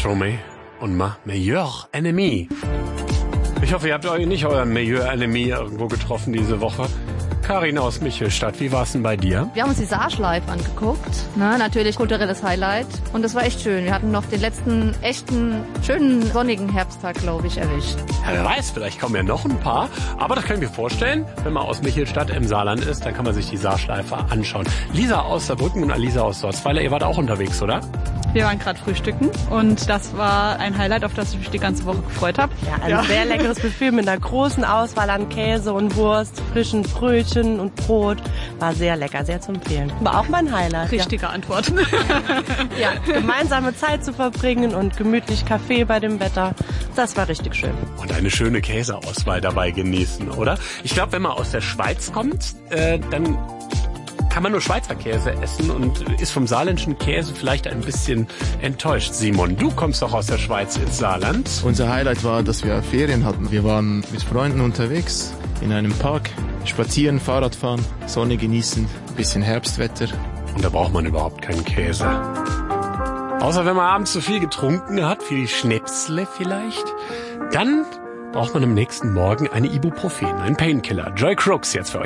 Stromae und Ma Meilleur Ennemi. Ich hoffe, ihr habt euch nicht euren Meilleur Ennemi irgendwo getroffen diese Woche. Karin aus Michelstadt, wie war's denn bei dir? Wir haben uns die Saarsch live angeguckt. Natürlich kulturelles Highlight. Und es war echt schön. Wir hatten noch den letzten echten, schönen, sonnigen Herbsttag, glaube ich, erwischt. Ja, wer weiß, vielleicht kommen ja noch ein paar. Aber das kann ich mir vorstellen, wenn man aus Michelstadt im Saarland ist, dann kann man sich die Saarsch live anschauen. Lisa aus Saarbrücken und Alisa aus Sorzweiler, ihr wart auch unterwegs, oder? Wir waren gerade frühstücken und das war ein Highlight, auf das ich mich die ganze Woche gefreut habe. Ja, ein sehr leckeres Buffet mit einer großen Auswahl an Käse und Wurst, frischen Brötchen und Brot. War sehr lecker, sehr zu empfehlen. War auch mein Highlight. Richtige Antwort. Ja, gemeinsame Zeit zu verbringen und gemütlich Kaffee bei dem Wetter. Das war richtig schön. Und eine schöne Käseauswahl dabei genießen, oder? Ich glaube, wenn man aus der Schweiz kommt, dann kann man nur Schweizer Käse essen und ist vom saarländischen Käse vielleicht ein bisschen enttäuscht. Simon, du kommst doch aus der Schweiz ins Saarland. Unser Highlight war, dass wir Ferien hatten. Wir waren mit Freunden unterwegs in einem Park, spazieren, Fahrrad fahren, Sonne genießen, ein bisschen Herbstwetter. Und da braucht man überhaupt keinen Käse. Außer wenn man abends zu viel getrunken hat, wie die Schnäpsle vielleicht. Dann braucht man am nächsten Morgen eine Ibuprofen, ein Painkiller. Joy Crooks jetzt für euch.